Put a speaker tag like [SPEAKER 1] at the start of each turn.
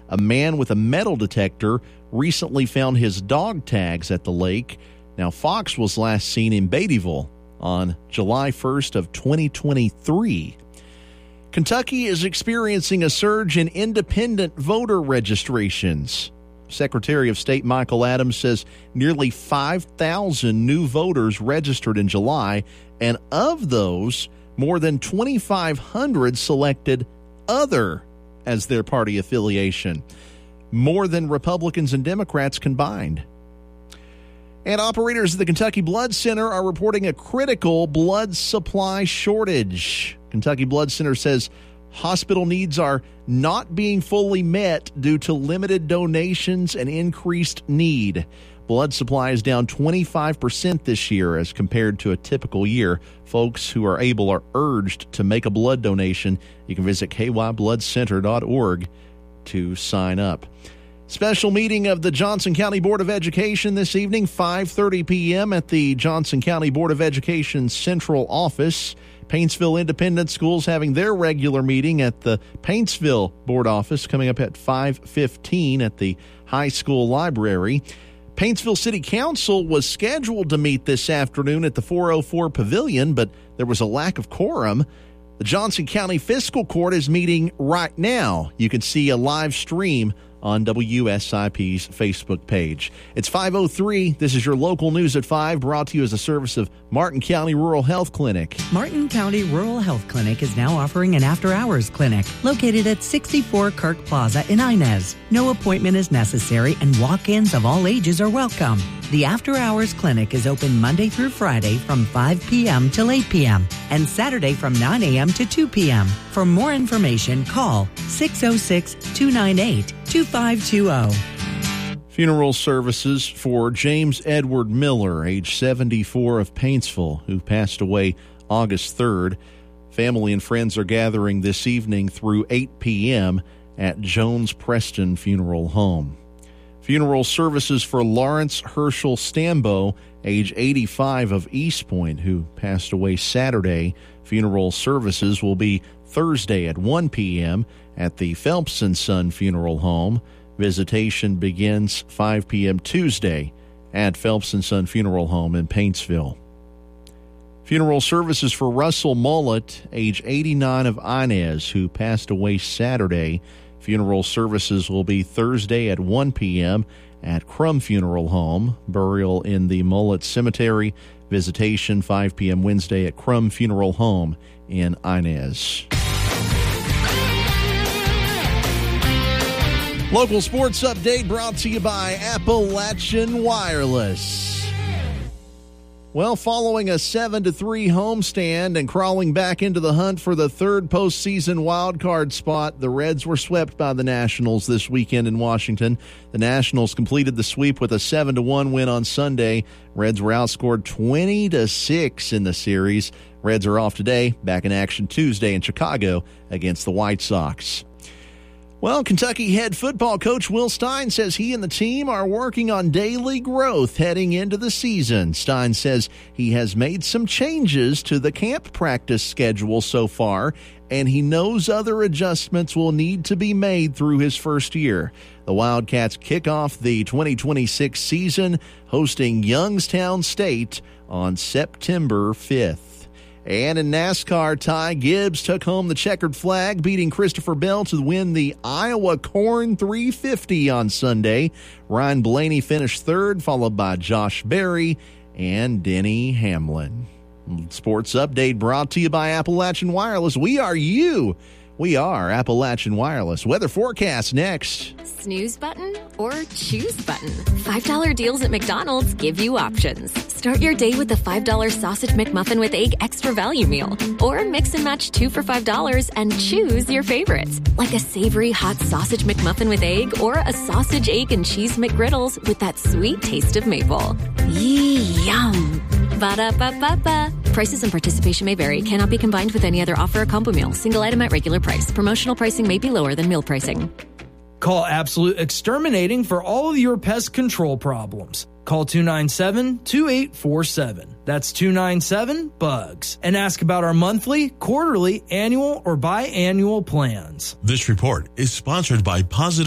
[SPEAKER 1] A man with a metal detector recently found his dog tags at the lake. Now, Fox was last seen in Beattyville on July 1st of 2023. Kentucky is experiencing a surge in independent voter registrations. Secretary of State Michael Adams says nearly 5,000 new voters registered in July, and of those, more than 2,500 selected other as their party affiliation, more than Republicans and Democrats combined. And operators of the Kentucky Blood Center are reporting a critical blood supply shortage. Kentucky Blood Center says hospital needs are not being fully met due to limited donations and increased need. Blood supply is down 25% this year as compared to a typical year. Folks who are able are urged to make a blood donation. You can visit kybloodcenter.org to sign up. Special meeting of the Johnson County Board of Education this evening, 5:30 p.m. at the Johnson County Board of Education Central Office. Paintsville Independent Schools having their regular meeting at the Paintsville Board Office coming up at 5:15 at the high school library. Paintsville City Council was scheduled to meet this afternoon at the 404 Pavilion, but there was a lack of quorum. The Johnson County Fiscal Court is meeting right now. You can see a live stream on WSIP's Facebook page. It's 5:03. This is your local news at 5, brought to you as a service of Martin County Rural Health Clinic.
[SPEAKER 2] Martin County Rural Health Clinic is now offering an after-hours clinic located at 64 Kirk Plaza in Inez. No appointment is necessary and walk-ins of all ages are welcome. The after-hours clinic is open Monday through Friday from 5 p.m. till 8 p.m. and Saturday from 9 a.m. to 2 p.m. For more information, call 606-298-2520.
[SPEAKER 1] Funeral services for James Edward Miller, age 74, of Paintsville, who passed away August 3rd. Family and friends are gathering this evening through 8 p.m. at Jones Preston Funeral Home. Funeral services for Lawrence Herschel Stambo, age 85, of East Point, who passed away Saturday. Funeral services will be Thursday at 1 p.m. at the Phelps & Son Funeral Home. Visitation begins 5 p.m. Tuesday at Phelps & Son Funeral Home in Paintsville. Funeral services for Russell Mullet, age 89, of Inez, who passed away Saturday. Funeral services will be Thursday at 1 p.m. at Crum Funeral Home. Burial in the Mullet Cemetery. Visitation 5 p.m. Wednesday at Crum Funeral Home in Inez. Local sports update brought to you by Appalachian Wireless. Well, following a 7-3 homestand and crawling back into the hunt for the third postseason wildcard spot, the Reds were swept by the Nationals this weekend in Washington. The Nationals completed the sweep with a 7-1 win on Sunday. Reds were outscored 20-6 in the series. Reds are off today, back in action Tuesday in Chicago against the White Sox. Well, Kentucky head football coach Will Stein says he and the team are working on daily growth heading into the season. Stein says he has made some changes to the camp practice schedule so far, and he knows other adjustments will need to be made through his first year. The Wildcats kick off the 2026 season hosting Youngstown State on September 5th. And in NASCAR, Ty Gibbs took home the checkered flag, beating Christopher Bell to win the Iowa Corn 350 on Sunday. Ryan Blaney finished third, followed by Josh Berry and Denny Hamlin. Sports update brought to you by Appalachian Wireless. We are you. We are Appalachian Wireless. Weather forecast next.
[SPEAKER 3] Snooze button or choose button? $5 deals at McDonald's give you options. Start your day with the $5 Sausage McMuffin with Egg Extra Value Meal. Or mix and match 2 for $5 and choose your favorites. Like a savory hot Sausage McMuffin with egg or a sausage, egg, and cheese McGriddles with that sweet taste of maple. Yum! Ba-da-ba-ba-ba. Prices and participation may vary. Cannot be combined with any other offer or combo meal. Single item at regular price. Promotional pricing may be lower than meal pricing.
[SPEAKER 4] Call Absolute Exterminating for all of your pest control problems. Call 297-2847. That's 297-BUGS. And ask about our monthly, quarterly, annual, or biannual plans.
[SPEAKER 5] This report is sponsored by Positive